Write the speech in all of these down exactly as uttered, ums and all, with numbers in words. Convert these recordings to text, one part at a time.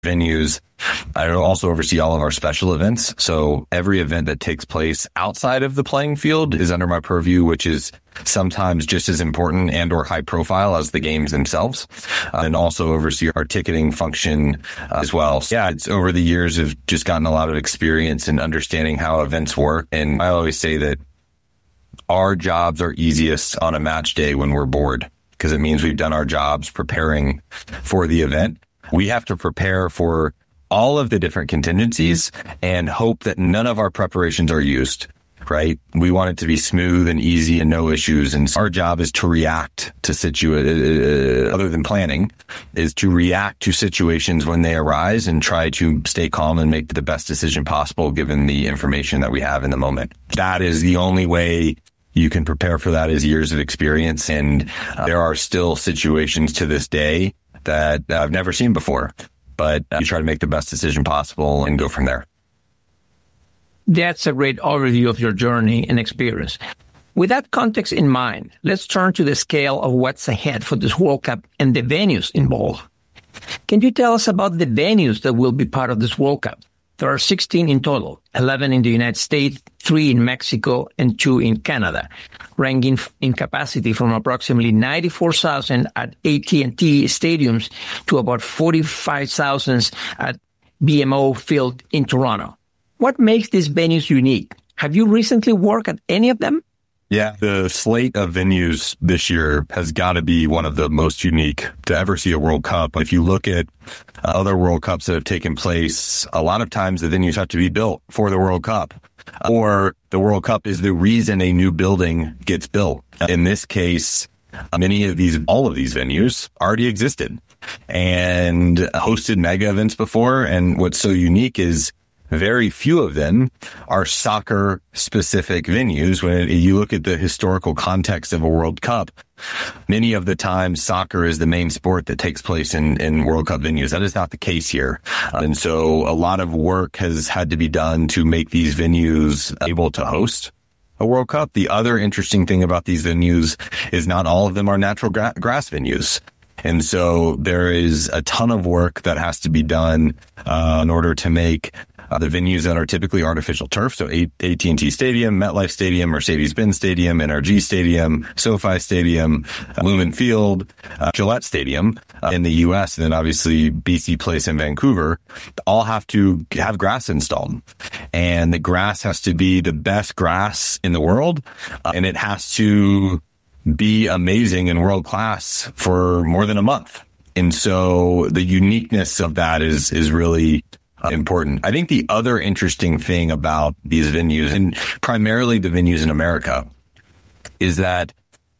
venues. I also oversee all of our special events. So every event that takes place outside of the playing field is under my purview, which is sometimes just as important and or high profile as the games themselves. Uh, and also oversee our ticketing function uh, as well. So yeah, it's over the years have just gotten a lot of experience in understanding how events work. And I always say that our jobs are easiest on a match day when we're bored, because it means we've done our jobs preparing for the event. We have to prepare for all of the different contingencies and hope that none of our preparations are used, right? We want it to be smooth and easy and no issues. And our job is to react to situa- uh, other than planning, is to react to situations when they arise and try to stay calm and make the best decision possible given the information that we have in the moment. That is the only way you can prepare for that, is years of experience. And uh, there are still situations to this day that I've never seen before. But uh, you try to make the best decision possible and go from there. That's a great overview of your journey and experience. With that context in mind, let's turn to the scale of what's ahead for this World Cup and the venues involved. Can you tell us about the venues that will be part of this World Cup? There are sixteen in total, eleven in the United States, three in Mexico, and two in Canada, ranging in capacity from approximately ninety-four thousand at A T and T stadiums to about forty-five thousand at B M O Field in Toronto. What makes these venues unique? Have you recently worked at any of them? Yeah, the slate of venues this year has got to be one of the most unique to ever see a World Cup. If you look at other World Cups that have taken place, a lot of times the venues have to be built for the World Cup, or the World Cup is the reason a new building gets built. In this case, many of these, all of these venues already existed and hosted mega events before. And what's so unique is very few of them are soccer-specific venues. When you look at the historical context of a World Cup, many of the time soccer is the main sport that takes place in, in World Cup venues. That is not the case here. And so a lot of work has had to be done to make these venues able to host a World Cup. The other interesting thing about these venues is not all of them are natural gra- grass venues. And so there is a ton of work that has to be done uh, in order to make Uh, the venues that are typically artificial turf, so A T and T Stadium, MetLife Stadium, Mercedes-Benz Stadium, N R G Stadium, SoFi Stadium, uh, Lumen Field, uh, Gillette Stadium uh, in the U S, and then obviously B C Place in Vancouver, all have to have grass installed. And the grass has to be the best grass in the world, uh, and it has to be amazing and world-class for more than a month. And so the uniqueness of that is is really important. I think the other interesting thing about these venues, and primarily the venues in America, is that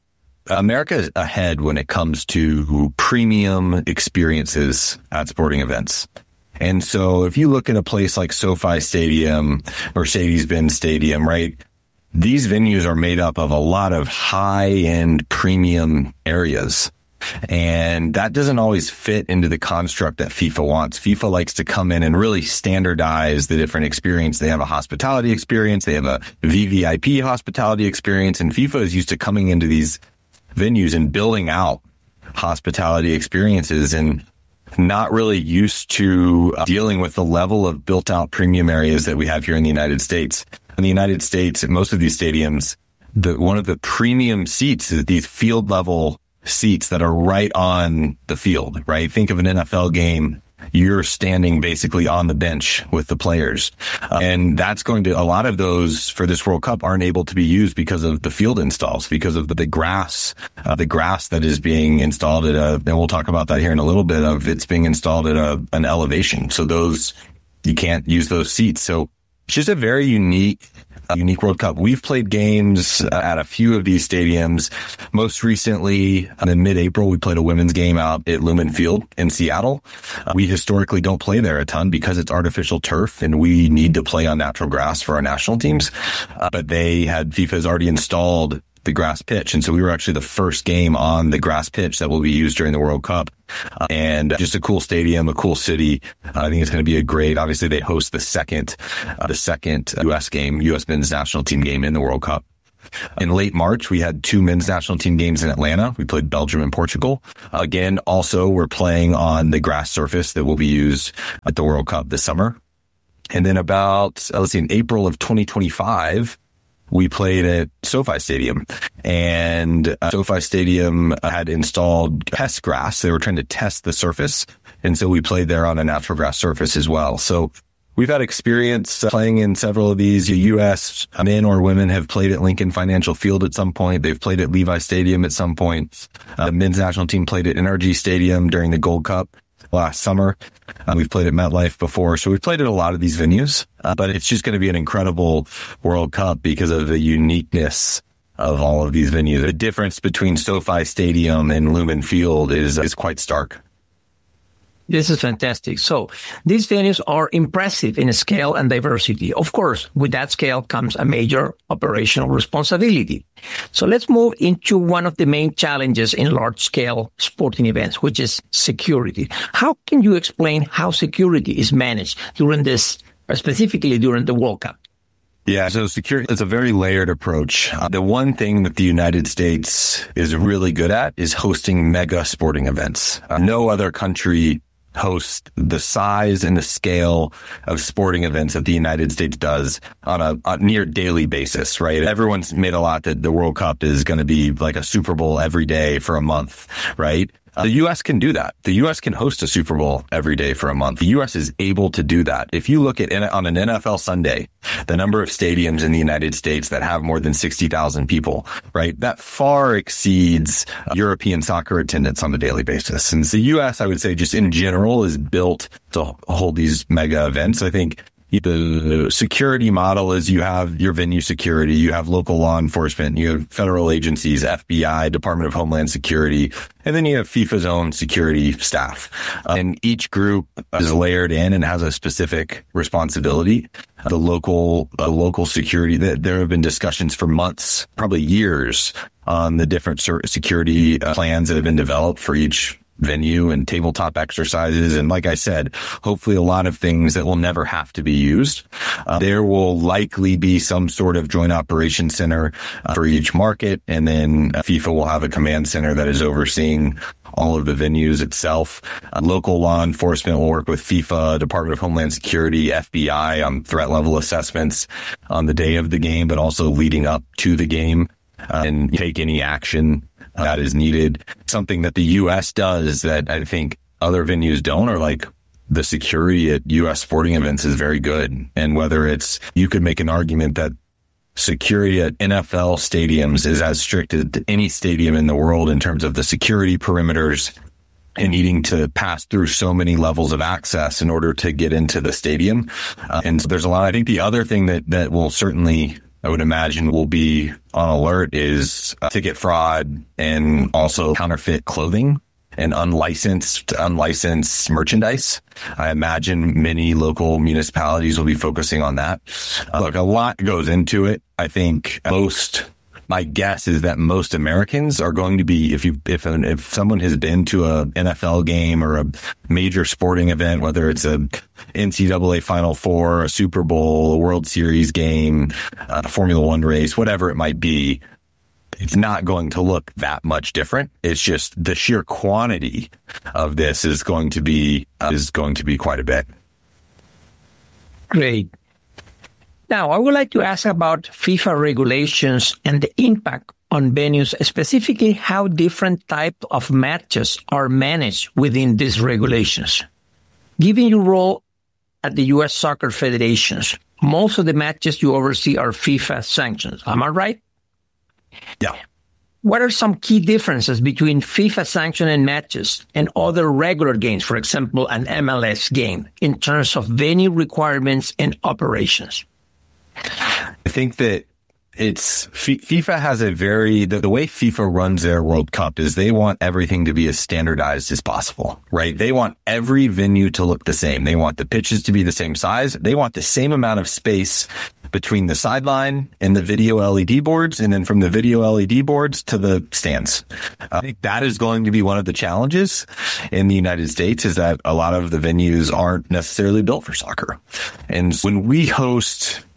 America is ahead when it comes to premium experiences at sporting events. And so if you look at a place like SoFi Stadium, Mercedes-Benz Stadium, right? These venues are made up of a lot of high-end premium areas. And that doesn't always fit into the construct that FIFA wants. FIFA likes to come in and really standardize the different experience. They have a hospitality experience. They have a V V I P hospitality experience. And FIFA is used to coming into these venues and building out hospitality experiences and not really used to dealing with the level of built out premium areas that we have here in the United States. In the United States, at most of these stadiums, the one of the premium seats is these field level seats that are right on the field, right? Think of an N F L game. You're standing basically on the bench with the players. Uh, and that's going to, a lot of those for this World Cup aren't able to be used because of the field installs, because of the, the grass, uh, the grass that is being installed at a, and we'll talk about that here in a little bit, of it's being installed at a, an elevation. So those, you can't use those seats. So it's just a very unique, uh, unique World Cup. We've played games uh, at a few of these stadiums. Most recently, in mid-April, we played a women's game out at Lumen Field in Seattle. Uh, we historically don't play there a ton because it's artificial turf and we need to play on natural grass for our national teams. Uh, but they had, FIFA's already installed the grass pitch. And so we were actually the first game on the grass pitch that will be used during the World Cup. Uh, and just a cool stadium, a cool city. Uh, I think it's going to be a great, obviously they host the second, uh, the second U S game, U S men's national team game in the World Cup. In late March, we had two men's national team games in Atlanta. We played Belgium and Portugal. Again, also, we're playing on the grass surface that will be used at the World Cup this summer. And then about, let's see, in April of twenty twenty-five, we played at SoFi Stadium, and uh, SoFi Stadium had installed test grass. They were trying to test the surface, and so we played there on a natural grass surface as well. So we've had experience playing in several of these. U S men or women have played at Lincoln Financial Field at some point. They've played at Levi Stadium at some point. Uh, the men's national team played at N R G Stadium during the Gold Cup last summer. Uh, we've played at MetLife before. So we've played at a lot of these venues, uh, but it's just going to be an incredible World Cup because of the uniqueness of all of these venues. The difference between SoFi Stadium and Lumen Field is, is quite stark. This is fantastic. So these venues are impressive in scale and diversity. Of course, with that scale comes a major operational responsibility. So let's move into one of the main challenges in large-scale sporting events, which is security. How can you explain how security is managed during this, or specifically during the World Cup? Yeah, so security is a very layered approach. Uh, the one thing that the United States is really good at is hosting mega sporting events. Uh, no other country host the size and the scale of sporting events that the United States does on a, a near daily basis, right? Everyone's made a lot that the World Cup is going to be like a Super Bowl every day for a month, right? Uh, the U S can do that. The U S can host a Super Bowl every day for a month. The U S is able to do that. If you look at on an N F L Sunday, the number of stadiums in the United States that have more than sixty thousand people, right? That far exceeds uh, European soccer attendance on a daily basis. And the U S, I would say, just in general, is built to hold these mega events. I think the security model is you have your venue security, you have local law enforcement, you have federal agencies, F B I, Department of Homeland Security, and then you have FIFA's own security staff. Uh, and each group is layered in and has a specific responsibility. Uh, the local, uh, local security, that there have been discussions for months, probably years, on the different security uh, plans that have been developed for each venue and tabletop exercises. And like I said, hopefully a lot of things that will never have to be used. Uh, there will likely be some sort of joint operations center uh, for each market. And then uh, FIFA will have a command center that is overseeing all of the venues itself. Uh, local law enforcement will work with FIFA, Department of Homeland Security, F B I on threat level assessments on the day of the game, but also leading up to the game, uh, and take any action that is needed. Something that the U S does that I think other venues don't, or like the security at U S sporting events is very good. And whether it's, you could make an argument that security at N F L stadiums is as strict as any stadium in the world in terms of the security perimeters and needing to pass through so many levels of access in order to get into the stadium. Uh, and so there's a lot. I think the other thing that, that will certainly, I would imagine, will be on alert is uh, ticket fraud and also counterfeit clothing and unlicensed, unlicensed merchandise. I imagine many local municipalities will be focusing on that. Uh, look, a lot goes into it. I think most, my guess is that most Americans are going to be, if you, if, an, if someone has been to a N F L game or a major sporting event, whether it's a N C double A Final Four, a Super Bowl, a World Series game, a Formula One race, whatever it might be, it's not going to look that much different. It's just the sheer quantity of this is going to be, uh, is going to be quite a bit. Great. Now, I would like to ask about FIFA regulations and the impact on venues, specifically how different types of matches are managed within these regulations. Given your role at the U S Soccer Federations, most of the matches you oversee are FIFA sanctions. Am I right? Yeah. What are some key differences between FIFA sanctioned matches and other regular games, for example, an M L S game, in terms of venue requirements and operations? I think that it's FIFA has a very, the, the way FIFA runs their World Cup is they want everything to be as standardized as possible, right? They want every venue to look the same. They want the pitches to be the same size. They want the same amount of space between the sideline and the video L E D boards, and then from the video L E D boards to the stands. I think that is going to be one of the challenges in the United States, is that a lot of the venues aren't necessarily built for soccer. And when we host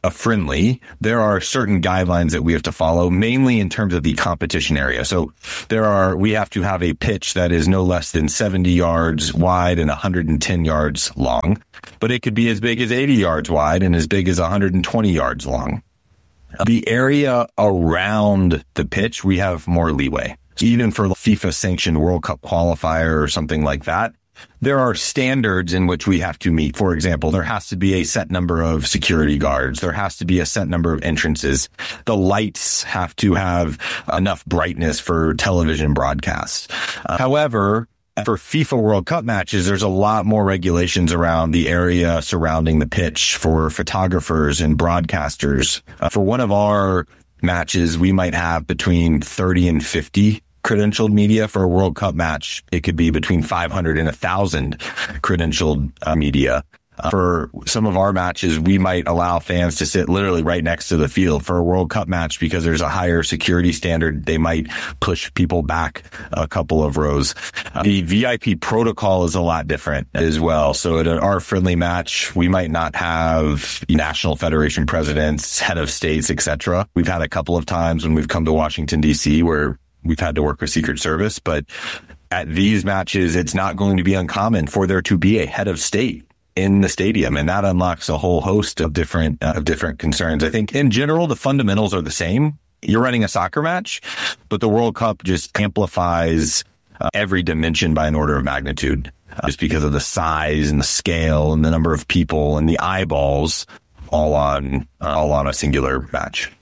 a friendly, there are certain guidelines that we have to follow, mainly in terms of the competition area. So there are, we have to have a pitch that is no less than seventy yards wide and one hundred ten yards long, but it could be as big as eighty yards wide and as big as one hundred twenty yards long. The area around the pitch, we have more leeway. Even for FIFA sanctioned World Cup qualifier or something like that, there are standards in which we have to meet. For example, there has to be a set number of security guards. There has to be a set number of entrances. The lights have to have enough brightness for television broadcasts. Uh, however, for FIFA World Cup matches, there's a lot more regulations around the area surrounding the pitch for photographers and broadcasters. Uh, for one of our matches, we might have between thirty and fifty credentialed media. For a World Cup match, it could be between five hundred and one thousand credentialed uh, media. Uh, for some of our matches, we might allow fans to sit literally right next to the field. For a World Cup match, because there's a higher security standard, they might push people back a couple of rows. Uh, the V I P protocol is a lot different as well. So at our friendly match, we might not have national federation presidents, head of states, et cetera. We've had a couple of times when we've come to Washington, D C, where we've had to work with Secret Service, but at these matches, it's not going to be uncommon for there to be a head of state in the stadium, and that unlocks a whole host of different uh, of different concerns. I think in general, the fundamentals are the same. You're running a soccer match, but the World Cup just amplifies uh, every dimension by an order of magnitude, uh, just because of the size and the scale and the number of people and the eyeballs all on uh, all on a singular match.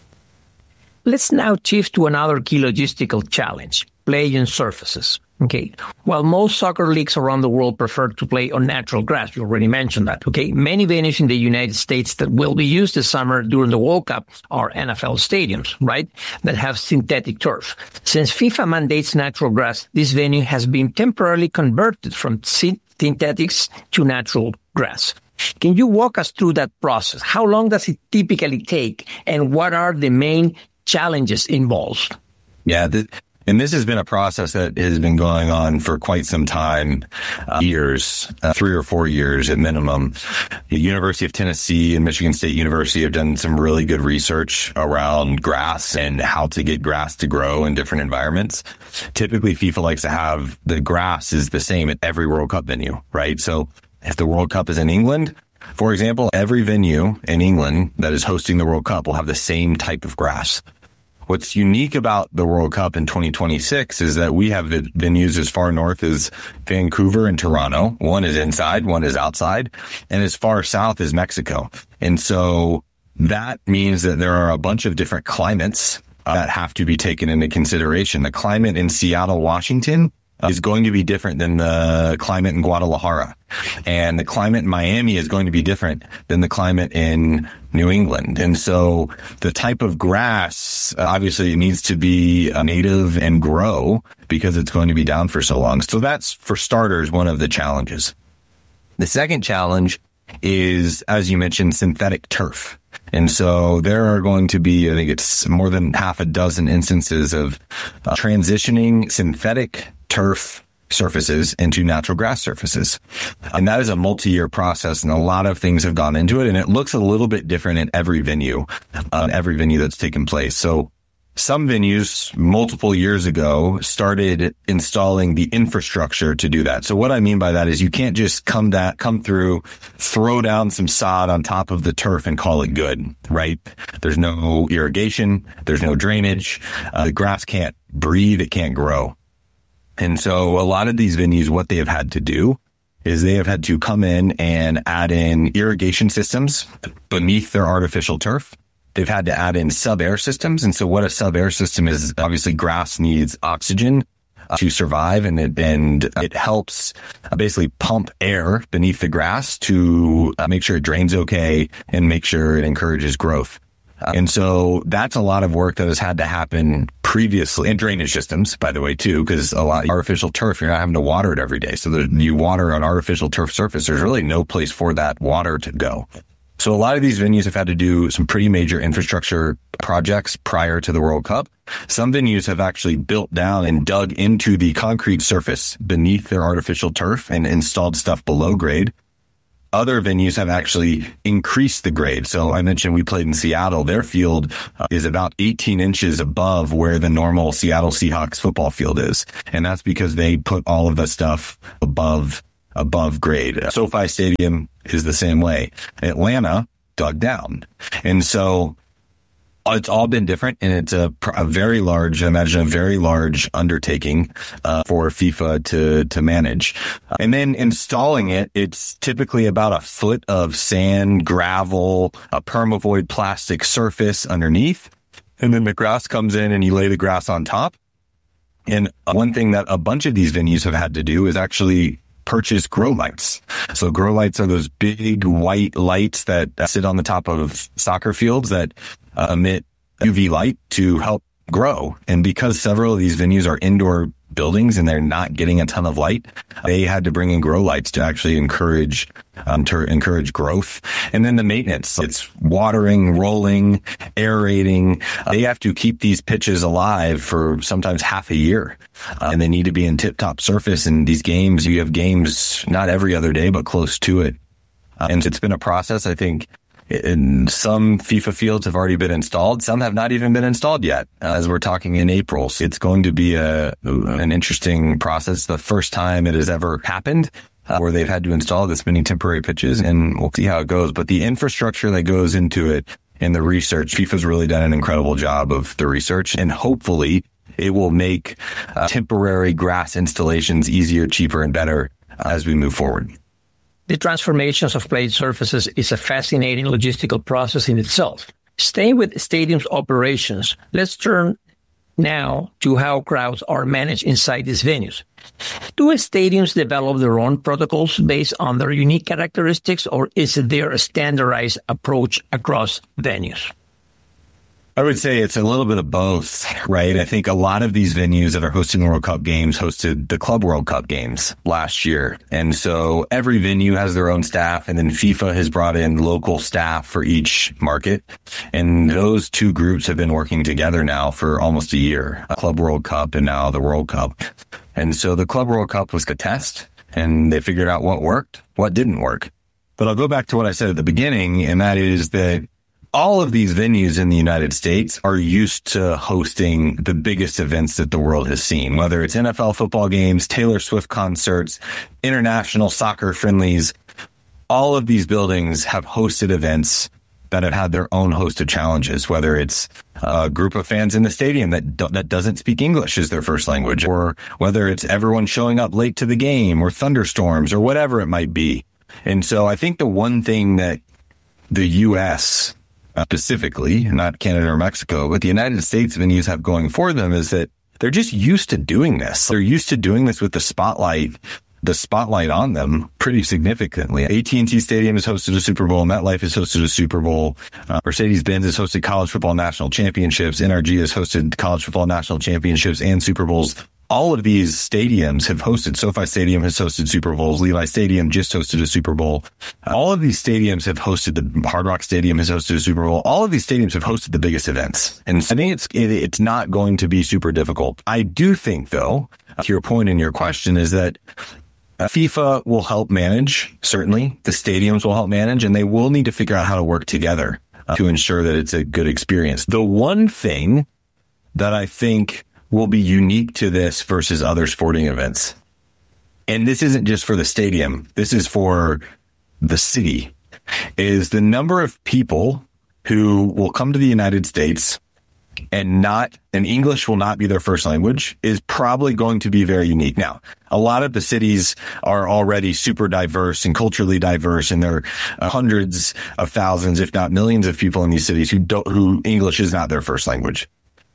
Let's now shift to another key logistical challenge, playing surfaces. Okay. While most soccer leagues around the world prefer to play on natural grass, you already mentioned that. Okay. Many venues in the United States that will be used this summer during the World Cup are N F L stadiums, right? That have synthetic turf. Since FIFA mandates natural grass, this venue has been temporarily converted from synthetics to natural grass. Can you walk us through that process? How long does it typically take, and what are the main challenges involved? Yeah. The- And this has been a process that has been going on for quite some time, uh, years, uh, three or four years at minimum. The University of Tennessee and Michigan State University have done some really good research around grass and how to get grass to grow in different environments. Typically, FIFA likes to have the grass is the same at every World Cup venue, right? So if the World Cup is in England, for example, every venue in England that is hosting the World Cup will have the same type of grass. What's unique about the World Cup in twenty twenty-six is that we have venues as far north as Vancouver and Toronto. One is inside, one is outside, and as far south as Mexico. And so that means that there are a bunch of different climates uh, that have to be taken into consideration. The climate in Seattle, Washington uh, is going to be different than the climate in Guadalajara. And the climate in Miami is going to be different than the climate in New England. And so the type of grass, uh, obviously it needs to be uh, native and grow because it's going to be down for so long. So that's, for starters, one of the challenges. The second challenge is, as you mentioned, synthetic turf. And so there are going to be, I think it's more than half a dozen instances of uh, transitioning synthetic turf surfaces into natural grass surfaces. And that is a multi-year process, and a lot of things have gone into it, and it looks a little bit different in every venue, uh, every venue that's taken place. So some venues multiple years ago started installing the infrastructure to do that. So what I mean by that is you can't just come that, come through, throw down some sod on top of the turf and call it good, right? There's no irrigation. There's no drainage. Uh, the grass can't breathe. It can't grow. And so a lot of these venues, what they have had to do is they have had to come in and add in irrigation systems beneath their artificial turf. They've had to add in sub-air systems. And so what a sub-air system is, obviously grass needs oxygen uh, to survive, and it, and it helps uh, basically pump air beneath the grass to uh, make sure it drains okay and make sure it encourages growth. Uh, and so that's a lot of work that has had to happen previously, and drainage systems, by the way, too, because a lot of artificial turf, you're not having to water it every day. So that you water an artificial turf surface, there's really no place for that water to go. So a lot of these venues have had to do some pretty major infrastructure projects prior to the World Cup. Some venues have actually built down and dug into the concrete surface beneath their artificial turf and installed stuff below grade. Other venues have actually increased the grade. So I mentioned we played in Seattle. Their field uh, is about eighteen inches above where the normal Seattle Seahawks football field is. And that's because they put all of the stuff above, above grade. SoFi Stadium is the same way. Atlanta dug down. And so it's all been different, and it's a, a very large, I imagine a very large undertaking uh, for FIFA to to manage. Uh, and then installing it, it's typically about a foot of sand, gravel, a permavoid plastic surface underneath. And then the grass comes in and you lay the grass on top. And one thing that a bunch of these venues have had to do is actually purchase grow lights. So grow lights are those big white lights that sit on the top of soccer fields that uh, emit U V light to help grow. And because several of these venues are indoor buildings and they're not getting a ton of light, they had to bring in grow lights to actually encourage um, to encourage growth. And then the maintenance, it's watering, rolling, aerating. Uh, they have to keep these pitches alive for sometimes half a year. Uh, and they need to be in tip-top surface. And these games, you have games not every other day, but close to it. Uh, and it's been a process. I think in some FIFA fields have already been installed. Some have not even been installed yet, uh, as we're talking in April. So it's going to be a an interesting process. The first time it has ever happened uh, where they've had to install this many temporary pitches, and we'll see how it goes. But the infrastructure that goes into it and the research, FIFA's really done an incredible job of the research, and hopefully it will make uh, temporary grass installations easier, cheaper, and better uh, as we move forward. The transformations of played surfaces is a fascinating logistical process in itself. Staying with stadiums operations, let's turn now to how crowds are managed inside these venues. Do stadiums develop their own protocols based on their unique characteristics, or is there a standardized approach across venues? I would say it's a little bit of both, right? I think a lot of these venues that are hosting World Cup games hosted the Club World Cup games last year. And so every venue has their own staff, and then FIFA has brought in local staff for each market. And those two groups have been working together now for almost a year, Club World Cup and now the World Cup. And so the Club World Cup was a test, and they figured out what worked, what didn't work. But I'll go back to what I said at the beginning, and that is that all of these venues in the United States are used to hosting the biggest events that the world has seen, whether it's N F L football games, Taylor Swift concerts, international soccer friendlies. All of these buildings have hosted events that have had their own host of challenges, whether it's a group of fans in the stadium that do, that doesn't speak English as their first language, or whether it's everyone showing up late to the game, or thunderstorms, or whatever it might be. And so I think the one thing that the U S specifically, not Canada or Mexico, but the United States venues have going for them is that they're just used to doing this. They're used to doing this with the spotlight, the spotlight on them pretty significantly. A T and T Stadium has hosted a Super Bowl. MetLife has hosted a Super Bowl. Uh, Mercedes-Benz has hosted college football national championships. N R G has hosted college football national championships and Super Bowls. All of these stadiums have hosted. SoFi Stadium has hosted Super Bowls. Levi Stadium just hosted a Super Bowl. All of these stadiums have hosted. The Hard Rock Stadium has hosted a Super Bowl. All of these stadiums have hosted the biggest events. And I think it's it, it's not going to be super difficult. I do think, though, to your point in your question, is that FIFA will help manage, certainly. The stadiums will help manage, and they will need to figure out how to work together uh, to ensure that it's a good experience. The one thing that I think will be unique to this versus other sporting events, and this isn't just for the stadium, this is for the city, is the number of people who will come to the United States and not, and English will not be their first language, is probably going to be very unique. Now, a lot of the cities are already super diverse and culturally diverse, and there are uh, hundreds of thousands, if not millions of people in these cities who don't, who English is not their first language.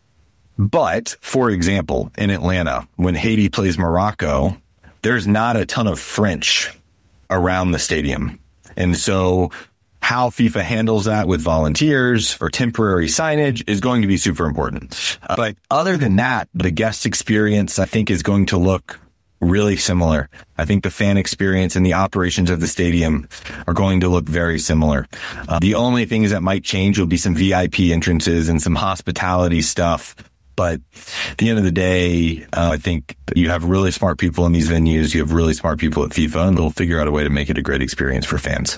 But, for example, in Atlanta, when Haiti plays Morocco, there's not a ton of French around the stadium. And so how FIFA handles that with volunteers or temporary signage is going to be super important. Uh, but other than that, the guest experience, I think, is going to look really similar. I think the fan experience and the operations of the stadium are going to look very similar. Uh, the only things that might change will be some V I P entrances and some hospitality stuff. But at the end of the day, uh, I think you have really smart people in these venues. You have really smart people at FIFA, and they'll figure out a way to make it a great experience for fans.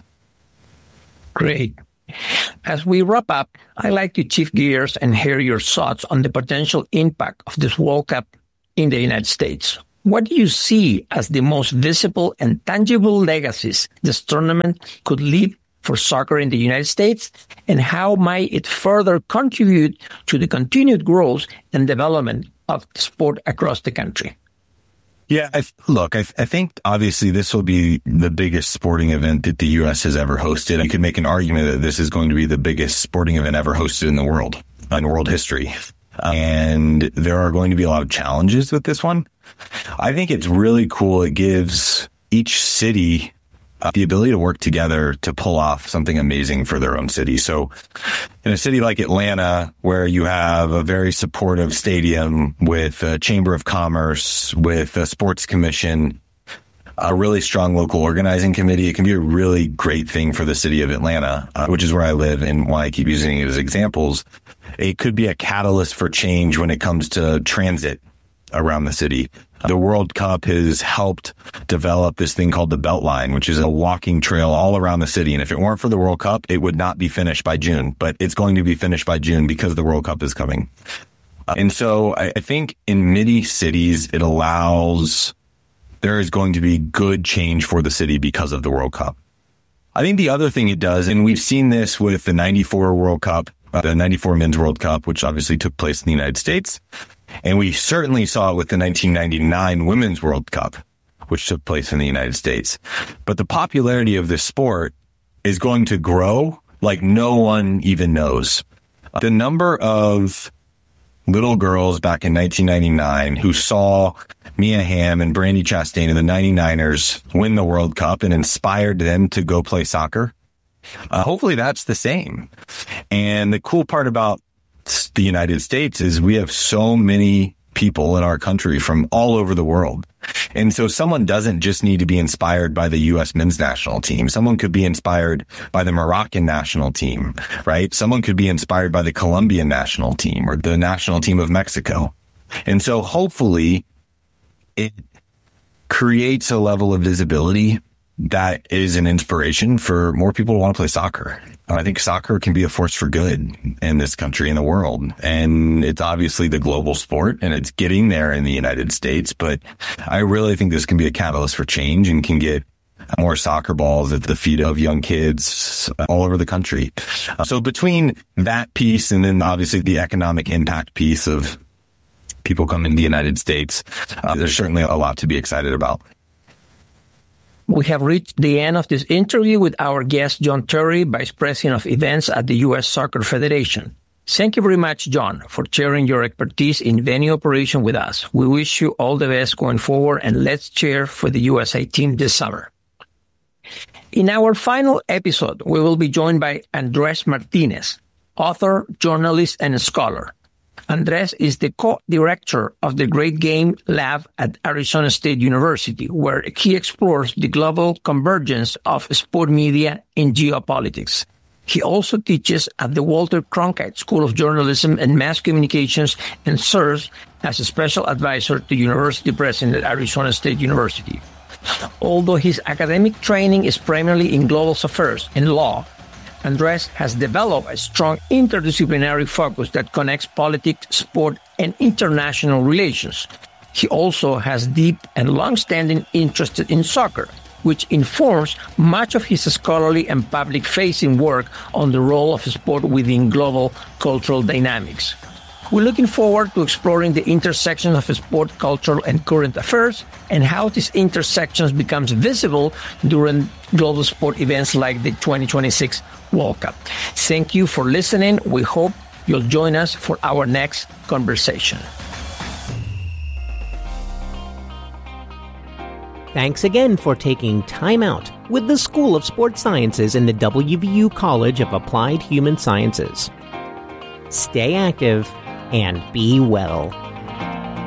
Great. As we wrap up, I'd like to shift gears and hear your thoughts on the potential impact of this World Cup in the United States. What do you see as the most visible and tangible legacies this tournament could leave for soccer in the United States, and how might it further contribute to the continued growth and development of the sport across the country? Yeah, I, look, I, I think obviously this will be the biggest sporting event that the U S has ever hosted. You could make an argument that this is going to be the biggest sporting event ever hosted in the world, in world history. And there are going to be a lot of challenges with this one. I think it's really cool. It gives each city uh, the ability to work together to pull off something amazing for their own city. So in a city like Atlanta, where you have a very supportive stadium with a chamber of commerce, with a sports commission, a really strong local organizing committee, it can be a really great thing for the city of Atlanta, uh, which is where I live and why I keep using it as examples. It could be a catalyst for change when it comes to transit around the city. The World Cup has helped develop this thing called the Beltline, which is a walking trail all around the city. And if it weren't for the World Cup, it would not be finished by June, but it's going to be finished by June because the World Cup is coming. Uh, and so I, I think in many cities, it allows, there is going to be good change for the city because of the World Cup. I think the other thing it does, and we've seen this with the ninety-four World Cup, uh, the ninety-four Men's World Cup, which obviously took place in the United States. And we certainly saw it with the nineteen ninety-nine Women's World Cup, which took place in the United States. But the popularity of this sport is going to grow like no one even knows. The number of little girls back in nineteen ninety-nine who saw Mia Hamm and Brandi Chastain and the ninety-niners win the World Cup and inspired them to go play soccer. Uh, hopefully that's the same. And the cool part about the United States is we have so many people in our country from all over the world. And so someone doesn't just need to be inspired by the U S men's national team. Someone could be inspired by the Moroccan national team, right? Someone could be inspired by the Colombian national team or the national team of Mexico. And so hopefully it creates a level of visibility that is an inspiration for more people to want to play soccer. I think soccer can be a force for good in this country and the world. And it's obviously the global sport and it's getting there in the United States. But I really think this can be a catalyst for change and can get more soccer balls at the feet of young kids all over the country. So between that piece and then obviously the economic impact piece of people coming to the United States, uh, there's certainly a lot to be excited about. We have reached the end of this interview with our guest, John Terry, Vice President of Events at the U S Soccer Federation. Thank you very much, John, for sharing your expertise in venue operation with us. We wish you all the best going forward, and let's cheer for the U S A team this summer. In our final episode, we will be joined by Andres Martinez, author, journalist, and scholar. Andres is the co-director of the Great Game Lab at Arizona State University, where he explores the global convergence of sport media in geopolitics. He also teaches at the Walter Cronkite School of Journalism and Mass Communications and serves as a special advisor to university president at Arizona State University. Although his academic training is primarily in global affairs and law, Andres has developed a strong interdisciplinary focus that connects politics, sport, and international relations. He also has deep and long-standing interest in soccer, which informs much of his scholarly and public-facing work on the role of sport within global cultural dynamics. We're looking forward to exploring the intersections of sport, cultural, and current affairs, and how these intersections becomes visible during global sport events like the twenty twenty-six World Cup. Thank you for listening. We hope you'll join us for our next conversation. Thanks again for taking time out with the School of Sports Sciences in the W V U College of Applied Human Sciences. Stay active and be well.